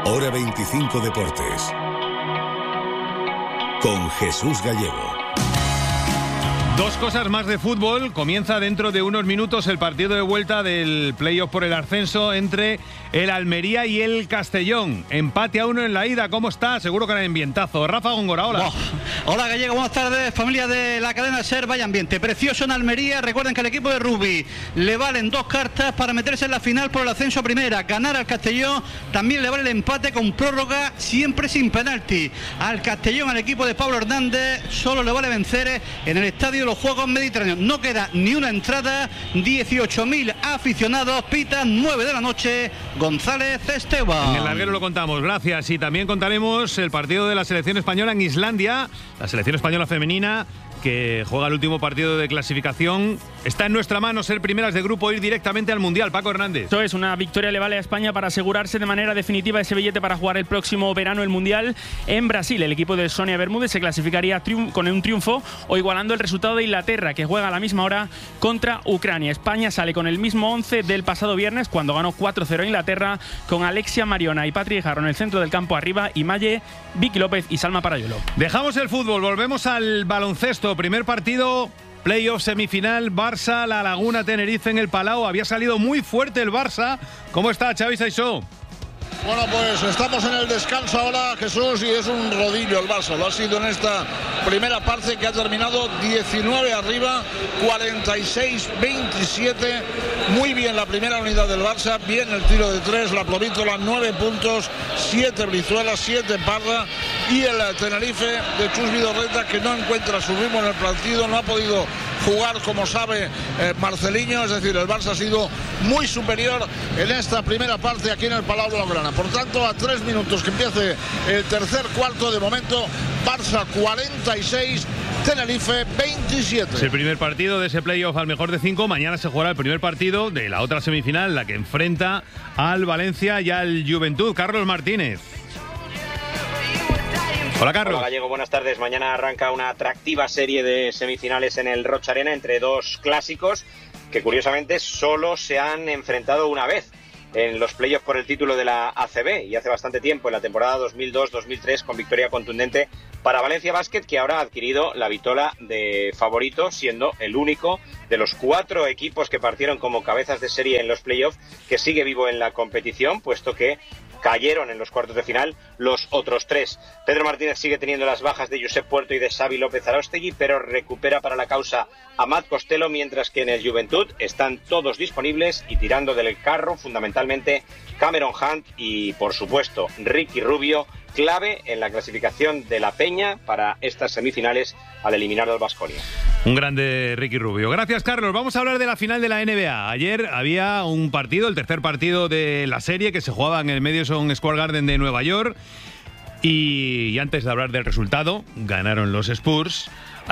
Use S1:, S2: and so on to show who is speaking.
S1: Hora 25 Deportes. Con Jesús Gallego.
S2: Dos cosas más de fútbol. Comienza dentro de unos minutos el partido de vuelta del playoff por el ascenso entre el Almería y el Castellón. Empate a 1 en la ida. ¿Cómo está? Seguro que era ambientazo. Rafa Góngora, hola.
S3: Hola Gallego, buenas tardes, familia de la cadena SER. Vaya ambiente precioso en Almería. Recuerden que al equipo de rugby le valen 2 cartas para meterse en la final por el ascenso a primera. Ganar al Castellón, también le vale el empate con prórroga, siempre sin penalti. Al Castellón, al equipo de Pablo Hernández, solo le vale vencer en el estadio de los Juegos Mediterráneos. No queda ni una entrada. 18.000 aficionados. Pitan 9 de la noche. González Esteban.
S2: En el larguero lo contamos, gracias. Y también contaremos el partido de la selección española en Islandia. La selección española femenina, que juega el último partido de clasificación. Está en nuestra mano ser primeras de grupo, ir directamente al Mundial. Paco Hernández.
S4: Eso es, una victoria le vale a España para asegurarse de manera definitiva ese billete para jugar el próximo verano el Mundial en Brasil. El equipo de Sonia Bermúdez se clasificaría con un triunfo o igualando el resultado de Inglaterra, que juega a la misma hora contra Ucrania. España sale con el mismo 11 del pasado viernes, cuando ganó 4-0 a Inglaterra, con Alexia Mariona y Patri Jarro en el centro del campo arriba, y Malle, Vicky López y Salma Parayolo.
S2: Dejamos el fútbol, volvemos al baloncesto. Primer partido, playoff semifinal, Barça, La Laguna, Tenerife en el Palau. Había salido muy fuerte el Barça. ¿Cómo está, Xavi Saissó?
S5: Bueno, pues estamos en el descanso ahora, Jesús, y es un rodillo el Barça. Lo ha sido en esta primera parte, que ha terminado 19 arriba, 46-27. Muy bien la primera unidad del Barça, bien el tiro de 3, la Provítola, 9 puntos, 7 Brizuela, 7 Parra, y el Tenerife de Chus Vidorreta, que no encuentra su ritmo en el partido, no ha podido jugar como sabe Marceliño. Es decir, el Barça ha sido muy superior en esta primera parte aquí en el Palau Blaugrana. Por tanto, a 3 minutos que empiece el tercer cuarto, de momento Barça 46, Tenerife 27.
S2: Es el primer partido de ese playoff al mejor de 5. Mañana se jugará el primer partido de la otra semifinal, la que enfrenta al Valencia y al Juventud. Carlos Martínez. Hola, Carlos.
S6: Hola, Gallego, buenas tardes. Mañana arranca una atractiva serie de semifinales en el Roch Arena entre dos clásicos que curiosamente solo se han enfrentado una vez en los playoffs por el título de la ACB, y hace bastante tiempo, en la temporada 2002-2003, con victoria contundente para Valencia Basket, que ahora ha adquirido la vitola de favorito, siendo el único de los 4 equipos que partieron como cabezas de serie en los playoffs que sigue vivo en la competición, puesto que cayeron en los cuartos de final los otros 3. Pedro Martínez sigue teniendo las bajas de Josep Puerto y de Xavi López Aróstegui, pero recupera para la causa a Matt Costello, mientras que en el Juventud están todos disponibles y tirando del carro, fundamentalmente Cameron Hunt y, por supuesto, Ricky Rubio, clave en la clasificación de la Peña para estas semifinales al eliminar al Baskonia.
S2: Un grande Ricky Rubio. Gracias, Carlos. Vamos a hablar de la final de la NBA. Ayer había un partido, el tercer partido de la serie, que se jugaba en el Madison Square Garden de Nueva York. Y antes de hablar del resultado, ganaron los Spurs.